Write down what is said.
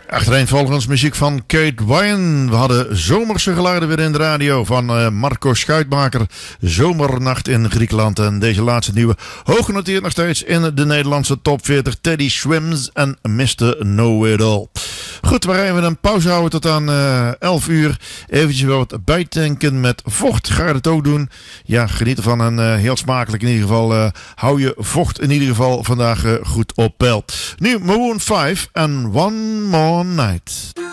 Achtereenvolgens muziek van Kate Ryan. We hadden zomerse geluiden weer in de radio van Marco Schuitmaker. Zomernacht in Griekenland. En deze laatste nieuwe, hoog genoteerd nog steeds in de Nederlandse top 40. Teddy Swims en Mr. Know It All. Goed, we gaan even een pauze houden tot aan 11 uur. Eventjes wat bijtanken met vocht. Ga je het ook doen? Ja, geniet ervan en heel smakelijk in ieder geval. Hou je vocht in ieder geval vandaag goed op peil. Nu Maroon 5 en One More Night.